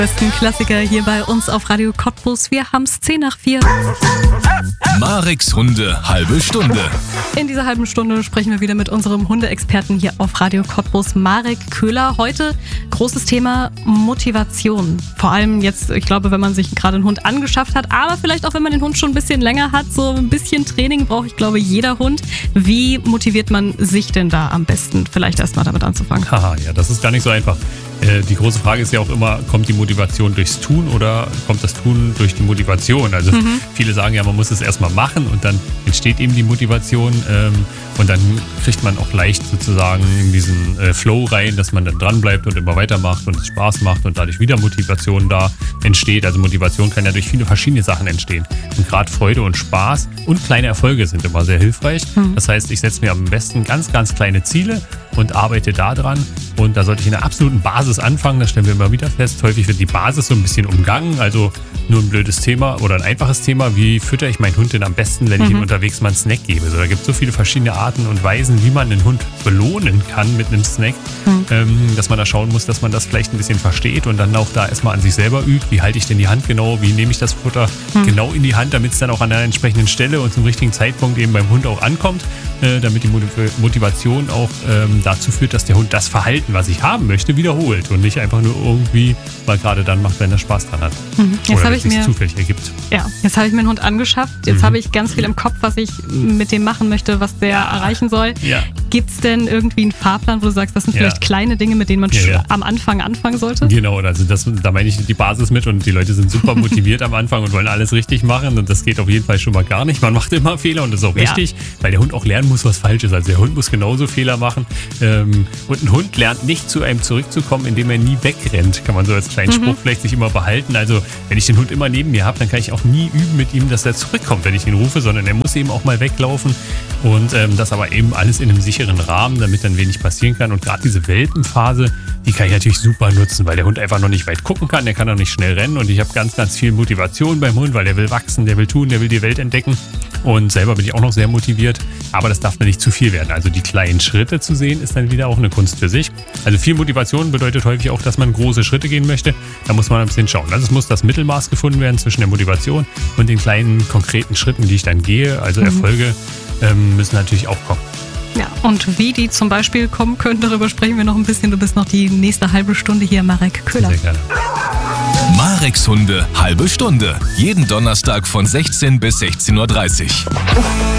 besten Klassiker hier bei uns auf Radio Cottbus. Wir haben es 3:10. Mareks Hunde, halbe Stunde. In dieser halben Stunde sprechen wir wieder mit unserem Hundeexperten hier auf Radio Cottbus, Marek Köhler. Heute großes Thema Motivation. Vor allem jetzt, ich glaube, wenn man sich gerade einen Hund angeschafft hat, aber vielleicht auch, wenn man den Hund schon ein bisschen länger hat, so ein bisschen Training braucht, ich glaube, jeder Hund. Wie motiviert man sich denn da am besten? Vielleicht erst mal damit anzufangen. Haha, ja, das ist gar nicht so einfach. Die große Frage ist ja auch immer, kommt die Motivation durchs Tun oder kommt das Tun durch die Motivation? Also viele sagen ja, man muss es erstmal machen und dann entsteht eben die Motivation und dann kriegt man auch leicht sozusagen in diesen Flow rein, dass man dann dranbleibt und immer weitermacht und es Spaß macht und dadurch wieder Motivation da entsteht. Also Motivation kann ja durch viele verschiedene Sachen entstehen. Und gerade Freude und Spaß und kleine Erfolge sind immer sehr hilfreich. Das heißt, ich setze mir am besten ganz, ganz kleine Ziele und arbeite da dran. Und da sollte ich in der absoluten Basis anfangen. Das stellen wir immer wieder fest. Häufig wird die Basis so ein bisschen umgangen. Also nur ein blödes Thema oder ein einfaches Thema. Wie fütter ich meinen Hund denn am besten, wenn ich ihm unterwegs mal einen Snack gebe? Also da gibt es so viele verschiedene Arten und Weisen, wie man einen Hund belohnen kann mit einem Snack, dass man da schauen muss, dass man das vielleicht ein bisschen versteht und dann auch da erstmal an sich selber übt. Wie halte ich denn die Hand genau? Wie nehme ich das Futter genau in die Hand, damit es dann auch an der entsprechenden Stelle und zum richtigen Zeitpunkt eben beim Hund auch ankommt, damit die Motivation auch dazu führt, dass der Hund das Verhalten, was ich haben möchte, wiederholt und nicht einfach nur irgendwie mal gerade dann macht, wenn er Spaß dran hat. Oder wenn es sich zufällig ergibt. Ja, jetzt habe ich mir einen Hund angeschafft. Jetzt habe ich ganz viel im Kopf, was ich mit dem machen möchte, was der erreichen soll. Ja. Gibt es denn irgendwie einen Fahrplan, wo du sagst, das sind vielleicht kleine Dinge, mit denen man am Anfang anfangen sollte? Genau, also da meine ich die Basis mit und die Leute sind super motiviert am Anfang und wollen alles richtig machen und das geht auf jeden Fall schon mal gar nicht. Man macht immer Fehler und das ist auch richtig, weil der Hund auch lernen muss, was falsch ist. Also der Hund muss genauso Fehler machen und ein Hund lernt nicht zu einem zurückzukommen, indem er nie wegrennt. Kann man so als kleinen Spruch vielleicht sich immer behalten. Also wenn ich den Hund immer neben mir habe, dann kann ich auch nie üben mit ihm, dass er zurückkommt, wenn ich ihn rufe, sondern er muss eben auch mal weglaufen und das aber eben alles in einem sicheren Rahmen, damit dann wenig passieren kann. Und gerade diese Welpenphase, die kann ich natürlich super nutzen, weil der Hund einfach noch nicht weit gucken kann, der kann auch nicht schnell rennen und ich habe ganz, ganz viel Motivation beim Hund, weil der will wachsen, der will tun, der will die Welt entdecken und selber bin ich auch noch sehr motiviert, aber das darf dann nicht zu viel werden. Also die kleinen Schritte zu sehen, ist dann wieder auch eine Kunst für sich. Also viel Motivation bedeutet häufig auch, dass man große Schritte gehen möchte. Da muss man ein bisschen schauen. Also es muss das Mittelmaß gefunden werden zwischen der Motivation und den kleinen konkreten Schritten, die ich dann gehe. Also Erfolge müssen natürlich auch kommen. Ja, und wie die zum Beispiel kommen können, darüber sprechen wir noch ein bisschen. Du bist noch die nächste halbe Stunde hier, Marek Köhler. Sehr gerne. Mareks Hunde, halbe Stunde. Jeden Donnerstag von 16 bis 16:30 Uhr.